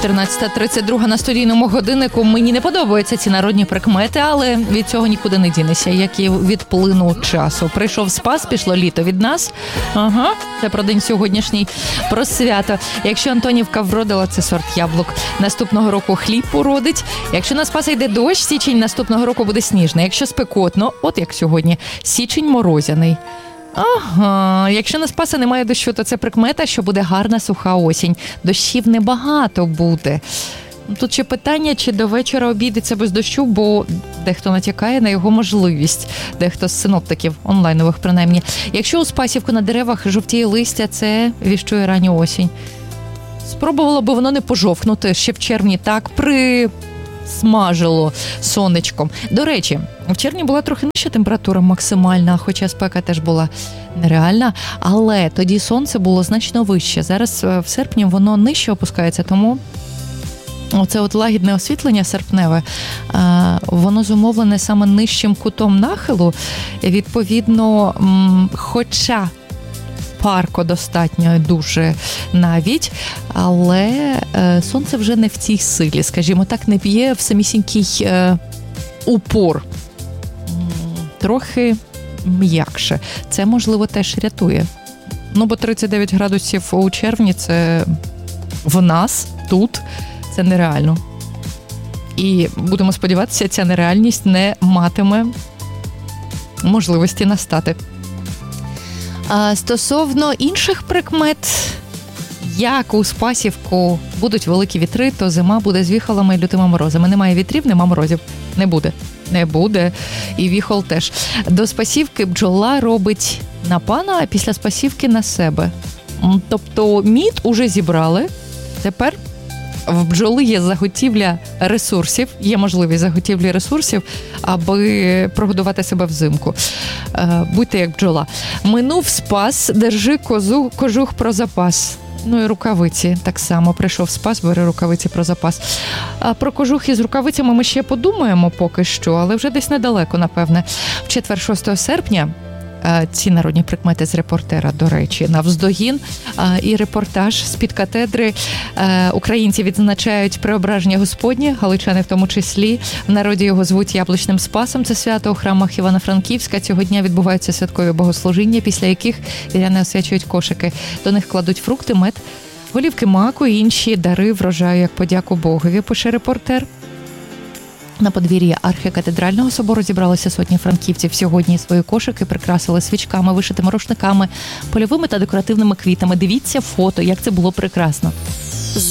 14:32 на студійному годиннику. Мені не подобаються ці народні прикмети, але від цього нікуди не дінешся, як і від плину часу. Прийшов Спас, пішло літо від нас. Ага, це про день сьогоднішній, про свято. Якщо Антонівка вродила, це сорт яблук. Наступного року хліб уродить. Якщо на Спаса йде дощ, січень наступного року буде сніжний. Якщо спекотно, от як сьогодні, січень морозяний. Ага, якщо на Спаса немає дощу, то це прикмета, що буде гарна суха осінь. Дощів небагато буде. Тут ще питання, чи до вечора обійдеться без дощу, бо дехто натякає на його можливість. Дехто з синоптиків, онлайнових принаймні. Якщо у Спасівку на деревах жовтіє листя, це віщує ранню осінь. Спробувало би воно не пожовкнути ще в червні, так смажило сонечком. До речі, в червні була трохи нижча температура максимальна, хоча спека теж була нереальна, але тоді сонце було значно вище. Зараз в серпні воно нижче опускається, тому оце от лагідне освітлення серпневе, воно зумовлене саме нижчим кутом нахилу. Відповідно, хоча парко достатньо дуже навіть, але сонце вже не в цій силі, скажімо так, не б'є в самісінький упор. Трохи м'якше. Це, можливо, теж рятує. Бо 39 градусів у червні – це в нас, тут, це нереально. І будемо сподіватися, ця нереальність не матиме можливості настати. А стосовно інших прикмет, як у Спасівку будуть великі вітри, то зима буде з віхолами і лютими морозами. Немає вітрів, нема морозів. Не буде. Не буде. І віхол теж. До Спасівки бджола робить на пана, а після Спасівки на себе. Тобто мід уже зібрали. Тепер в бджоли є заготівля ресурсів, є можливість заготівлі ресурсів, аби прогодувати себе взимку. Будьте як бджола. Минув Спас, держи кожух про запас. І рукавиці так само. Прийшов Спас, бери рукавиці про запас. А про кожух із рукавицями ми ще подумаємо поки що, але вже десь недалеко, напевне. В четвер, 6 серпня, ці народні прикмети з репортера, до речі, навздогін. І репортаж з-під катедри. Українці відзначають Преображення Господнє, галичани в тому числі. В народі його звуть Яблучним Спасом. Це свято у храмах Івано-Франківська. Цього дня відбуваються святкові богослужіння, після яких віряни освячують кошики. До них кладуть фрукти, мед, голівки маку і інші дари врожаю як подяку Богові, пише репортер. На подвір'ї архікатедрального собору зібралися сотні франківців. Сьогодні свої кошики прикрасили свічками, вишитими рушниками, польовими та декоративними квітами. Дивіться фото, як це було прекрасно.